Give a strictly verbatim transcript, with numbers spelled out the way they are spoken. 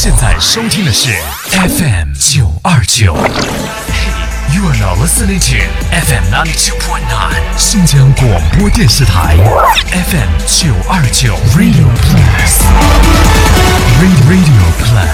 现在收听的是 F M 九二九。You are now listening to F M ninety-two point nine 新疆广播电视台 F M 九二九 Radio Plus Radio